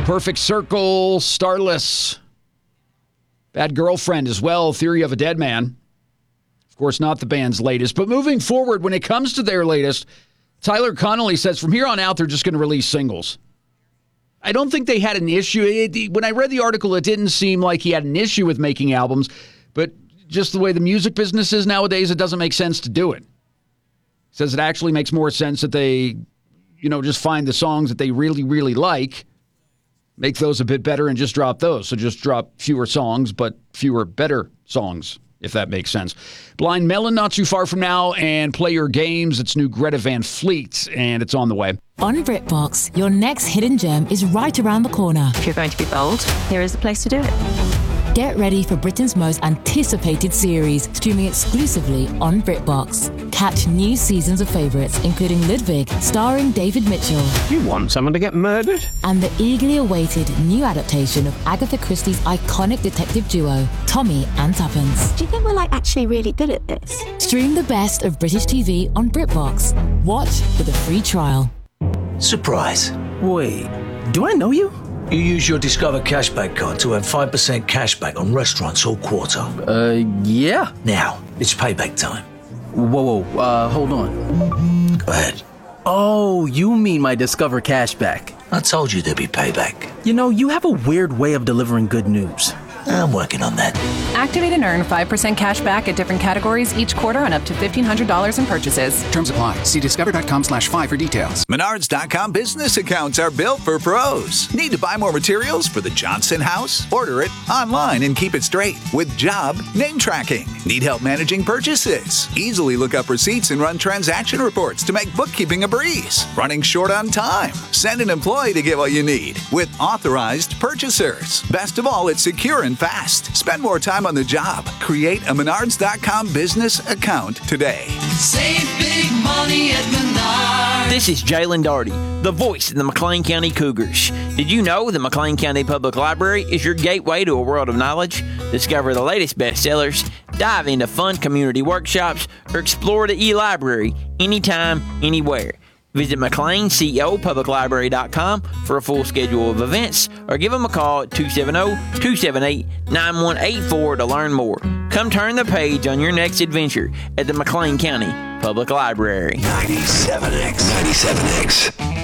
Perfect Circle, Starless. Bad Girlfriend as well, Theory of a Dead Man. Of course, not the band's latest. But moving forward, when it comes to their latest, Tyler Connolly says from here on out, they're just going to release singles. I don't think they had an issue. When I read the article, it didn't seem like he had an issue with making albums, but just the way the music business is nowadays, it doesn't make sense to do it. He says it actually makes more sense that they, just find the songs that they really, really like, make those a bit better, and just drop those. So just drop fewer songs, but fewer better songs, if that makes sense. Blind Melon, not too far from now, and Play Your Games. It's new Greta Van Fleet, and it's on the way. On BritBox, your next hidden gem is right around the corner. If you're going to be bold, here is the place to do it. Get ready for Britain's most anticipated series, streaming exclusively on BritBox. Catch new seasons of favourites, including Ludwig, starring David Mitchell. You want someone to get murdered? And the eagerly awaited new adaptation of Agatha Christie's iconic detective duo, Tommy and Tuppence. Do you think we're actually really good at this? Stream the best of British TV on BritBox. Watch with a free trial. Surprise. Wait, do I know you? You use your Discover Cashback card to earn 5% cashback on restaurants all quarter. Yeah. Now, it's payback time. Whoa, hold on. Go ahead. Oh, you mean my Discover Cashback. I told you there'd be payback. You have a weird way of delivering good news. I'm working on that. Activate and earn 5% cash back at different categories each quarter on up to $1,500 in purchases. Terms apply. See discover.com/5 for details. Menards.com business accounts are built for pros. Need to buy more materials for the Johnson house? Order it online and keep it straight with job name tracking. Need help managing purchases? Easily look up receipts and run transaction reports to make bookkeeping a breeze. Running short on time? Send an employee to get what you need with authorized purchasers. Best of all, it's secure and fast. Spend more time on the job. Create a Menards.com business account today. Save big money at Menards. This is Jalen Darty, the voice of the McLean County Cougars. Did you know the McLean County Public Library is your gateway to a world of knowledge? Discover the latest bestsellers, dive into fun community workshops, or explore the e-library anytime, anywhere. Visit McLeanCEOPublicLibrary.com for a full schedule of events, or give them a call at 270-278-9184 to learn more. Come turn the page on your next adventure at the McLean County Public Library. 97X.